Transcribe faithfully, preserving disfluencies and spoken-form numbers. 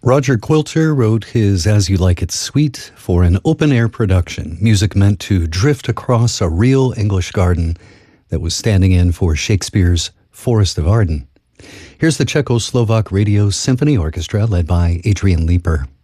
Roger Quilter wrote his As You Like It Suite for an open-air production, music meant to drift across a real English garden that was standing in for Shakespeare's Forest of Arden. Here's the Czechoslovak Radio Symphony Orchestra led by Adrian Leeper.